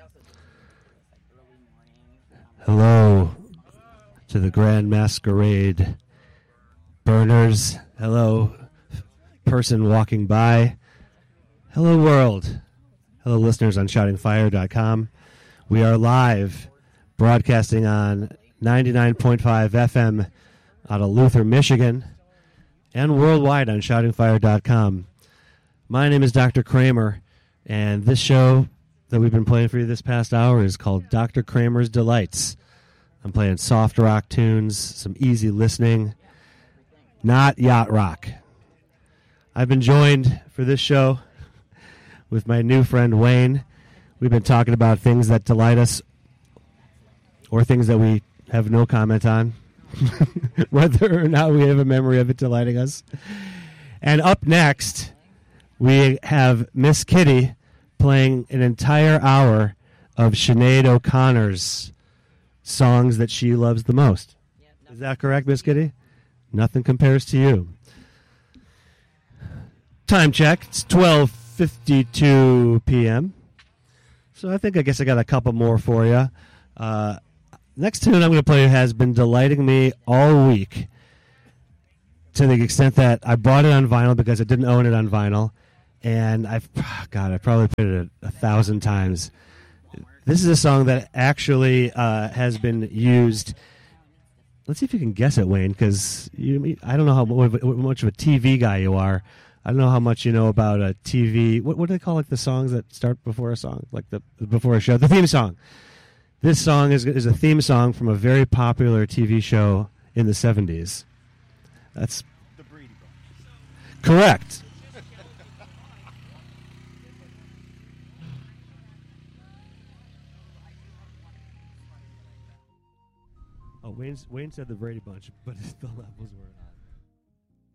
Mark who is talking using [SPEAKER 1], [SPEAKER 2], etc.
[SPEAKER 1] Hello to the Grand Masquerade burners. Hello, person walking by. Hello, world. Hello, listeners on shoutingfire.com. We are live broadcasting on 99.5 FM out of Luther, Michigan, and worldwide on shoutingfire.com. My name is Dr. Kramer, and this show that we've been playing for you this past hour is called Dr. Kramer's Delights. I'm playing soft rock tunes, some easy listening, not yacht rock. I've been joined for this show with my new friend Wayne. We've been talking about things that delight us or things that we have no comment on, whether or not we have a memory of it delighting us. And up next, we have Miss Kitty playing an entire hour of Sinead O'Connor's songs that she loves the most. Is that correct, Miss Kitty? Nothing compares to you. Time check. It's 12:52 p.m. So I guess I got a couple more for you. Next tune I'm going to play has been delighting me all week, to the extent that I bought it on vinyl because I didn't own it on vinyl. And I probably played it 1,000 times. This is a song that actually has been used. Let's see if you can guess it, Wayne, because I don't know how much of a TV guy you are. I don't know how much you know about a TV. What do they call the songs that start before a song, before a show? The theme song. This song is a theme song from a very popular TV show in the 70s. That's the Brady Bunch. Correct. Oh, Wayne said the Brady Bunch, but the levels were not.